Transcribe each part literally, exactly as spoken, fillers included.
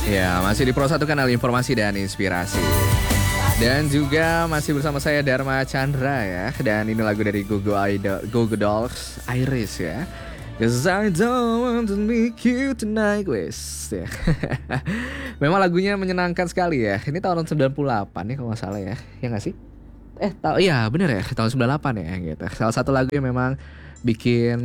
Ya, masih di Pro satu Kanal Informasi dan Inspirasi. Dan juga masih bersama saya Dharma Chandra ya. Dan ini lagu dari Google Idol, Google Dolls, Iris ya. Cause I don't want to make you tonight, wes ya. Memang lagunya menyenangkan sekali ya. Ini tahun sembilan puluh delapan nih kalau nggak salah ya. Ya nggak sih? Eh, tahu iya bener ya, tahun sembilan puluh delapan ya gitu. Salah satu lagu yang memang bikin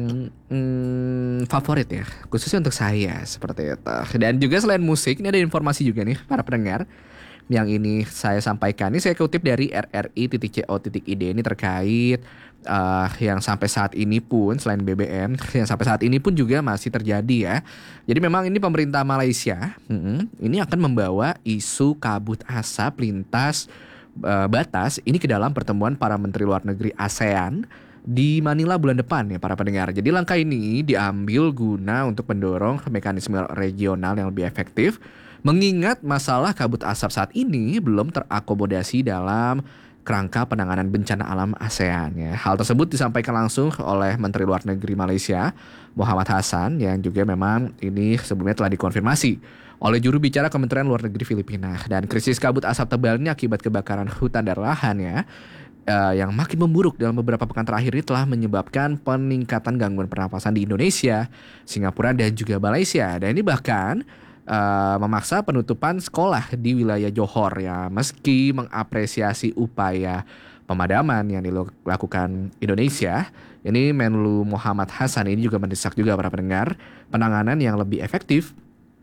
hmm, favorit ya, khususnya untuk saya seperti itu. Dan juga selain musik, ini ada informasi juga nih para pendengar yang ini saya sampaikan. Ini saya kutip dari r r i titik co titik i d ini terkait uh, yang sampai saat ini pun selain B B M yang sampai saat ini pun juga masih terjadi ya. Jadi memang ini pemerintah Malaysia hmm, ini akan membawa isu kabut asap lintas uh, batas ini ke dalam pertemuan para menteri luar negeri ASEAN di Manila bulan depan ya para pendengar. Jadi langkah ini diambil guna untuk mendorong mekanisme regional yang lebih efektif, mengingat masalah kabut asap saat ini belum terakomodasi dalam kerangka penanganan bencana alam ASEAN ya. Hal tersebut disampaikan langsung oleh Menteri Luar Negeri Malaysia Muhammad Hassan yang juga memang ini sebelumnya telah dikonfirmasi oleh juru bicara Kementerian Luar Negeri Filipina. Dan krisis kabut asap tebal ini akibat kebakaran hutan dan lahan ya, Uh, yang makin memburuk dalam beberapa pekan terakhir ini telah menyebabkan peningkatan gangguan pernapasan di Indonesia, Singapura dan juga Malaysia. Dan ini bahkan uh, memaksa penutupan sekolah di wilayah Johor ya, meski mengapresiasi upaya pemadaman yang dilakukan Indonesia. Ini Menlu Muhammad Hassan ini juga mendesak juga para pendengar penanganan yang lebih efektif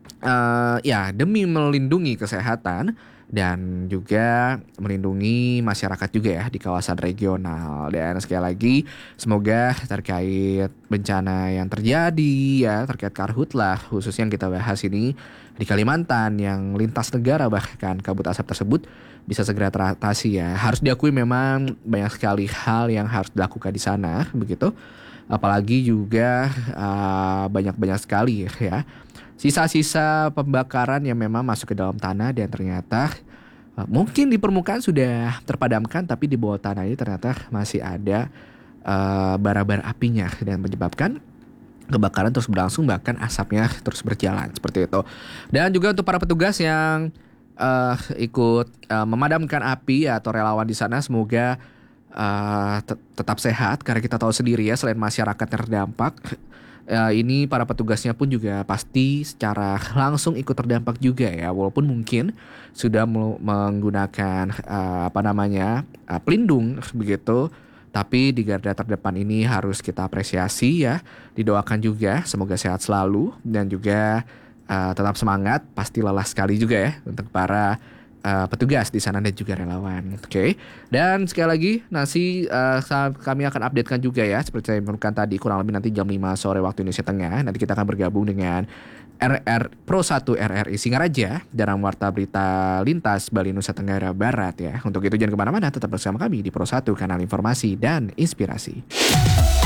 uh, ya demi melindungi kesehatan dan juga melindungi masyarakat juga ya di kawasan regional. Dan sekali lagi semoga terkait bencana yang terjadi ya terkait karhutlah khususnya yang kita bahas ini di Kalimantan yang lintas negara bahkan kabut asap tersebut bisa segera teratasi ya. Harus diakui memang banyak sekali hal yang harus dilakukan di sana begitu. Apalagi juga uh, banyak-banyak sekali ya sisa-sisa pembakaran yang memang masuk ke dalam tanah dan ternyata uh, mungkin di permukaan sudah terpadamkan, tapi di bawah tanah ini ternyata masih ada uh, bara-bara apinya dan menyebabkan kebakaran terus berlangsung, bahkan asapnya terus berjalan seperti itu. Dan juga untuk para petugas yang uh, ikut uh, memadamkan api atau relawan di sana, semoga uh, tet- tetap sehat karena kita tahu sendiri ya selain masyarakat yang terdampak, Uh, ini para petugasnya pun juga pasti secara langsung ikut terdampak juga ya, walaupun mungkin sudah mel- menggunakan uh, apa namanya uh, pelindung begitu, tapi di garda terdepan ini harus kita apresiasi ya, didoakan juga semoga sehat selalu dan juga uh, tetap semangat. Pasti lelah sekali juga ya untuk para Uh, petugas di sana dan juga relawan. Oke. Okay. Dan sekali lagi nanti uh, kami akan updatekan juga ya seperti saya menurunkan tadi kurang lebih nanti jam lima sore waktu Indonesia Tengah. Nanti kita akan bergabung dengan R R Pro satu R R I Singaraja dalam warta berita lintas Bali Nusa Tenggara Barat ya. Untuk itu jangan kemana-mana, tetap bersama kami di Pro satu Kanal Informasi dan Inspirasi.